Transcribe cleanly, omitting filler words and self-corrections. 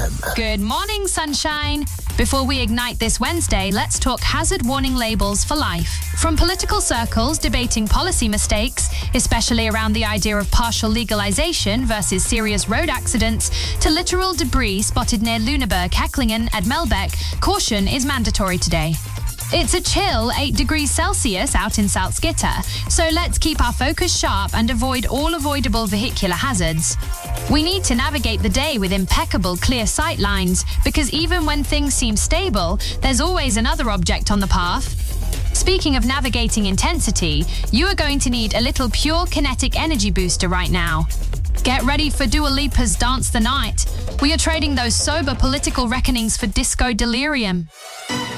Good morning, sunshine. Before we ignite this Wednesday, let's talk hazard warning labels for life. From political circles debating policy mistakes, especially around the idea of partial legalization versus serious road accidents, to literal debris spotted near Lüneburg, Hecklingen and Melbeck, caution is mandatory today. It's a chill 8 degrees Celsius out in Salzgitter, so let's keep our focus sharp and avoid all avoidable vehicular hazards. We need to navigate the day with impeccable clear sight lines, because even when things seem stable, there's always another object on the path. Speaking of navigating intensity, you are going to need a little pure kinetic energy booster right now. Get ready for Dua Lipa's Dance the Night. We are trading those sober political reckonings for disco delirium.